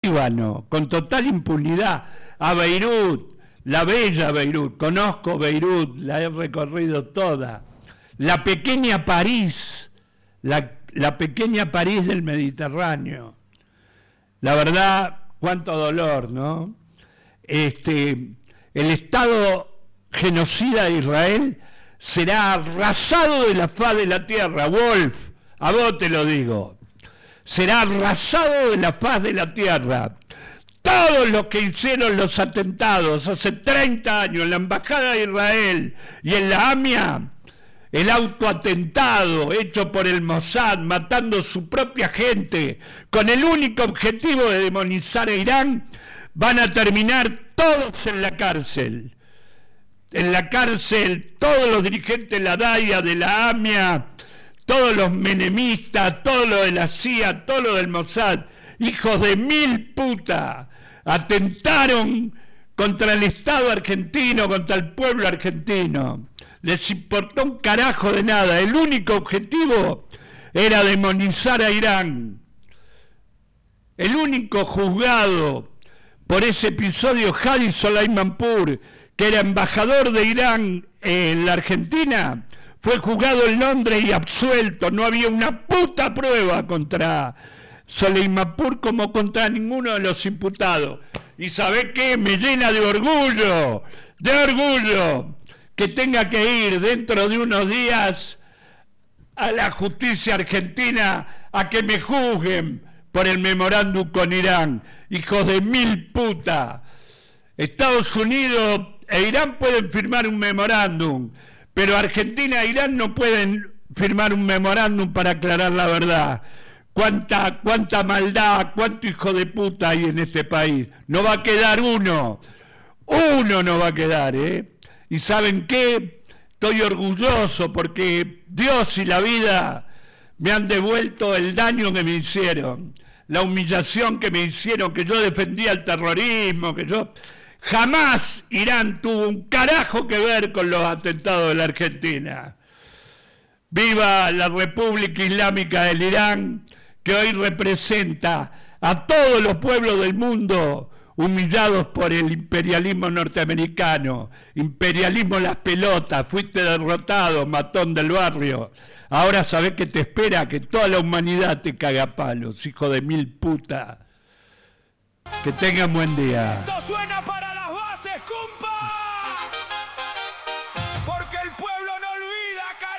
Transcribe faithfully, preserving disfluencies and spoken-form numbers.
Líbano, con total impunidad, a Beirut, la bella Beirut, conozco Beirut, la he recorrido toda, la pequeña París, la, la pequeña París del Mediterráneo. La verdad, cuánto dolor, ¿no? Este, el Estado genocida de Israel será arrasado de la faz de la tierra, Wolf, a vos te lo digo. Será arrasado de la faz de la tierra. Todos los que hicieron los atentados hace treinta años en la Embajada de Israel y en la AMIA, el autoatentado hecho por el Mossad, matando su propia gente, con el único objetivo de demonizar a Irán, van a terminar todos en la cárcel. En la cárcel, todos los dirigentes de la DAIA, de la AMIA, todos los menemistas, todo lo de la C I A, todo lo del Mossad, hijos de mil puta, atentaron contra el Estado argentino, contra el pueblo argentino. Les importó un carajo de nada. El único objetivo era demonizar a Irán. El único juzgado por ese episodio, Hadi Soleimanpour, que era embajador de Irán en la Argentina, fue juzgado en Londres y absuelto. No había una puta prueba contra Soleimanpour como contra ninguno de los imputados. ¿Y sabe qué? Me llena de orgullo, de orgullo, que tenga que ir dentro de unos días a la justicia argentina a que me juzguen por el memorándum con Irán. Hijos de mil puta. Estados Unidos e Irán pueden firmar un memorándum, pero Argentina e Irán no pueden firmar un memorándum para aclarar la verdad. Cuánta, cuánta maldad, cuánto hijo de puta hay en este país. No va a quedar uno. Uno no va a quedar, ¿eh? ¿Y saben qué? Estoy orgulloso porque Dios y la vida me han devuelto el daño que me hicieron, la humillación que me hicieron, que yo defendía el terrorismo, que yo... Jamás Irán tuvo un carajo que ver con los atentados de la Argentina. Viva la República Islámica del Irán, que hoy representa a todos los pueblos del mundo humillados por el imperialismo norteamericano. Imperialismo las pelotas, fuiste derrotado, matón del barrio. Ahora sabés que te espera, que toda la humanidad te caga a palos, hijo de mil puta. Que tengan buen día. Esto suena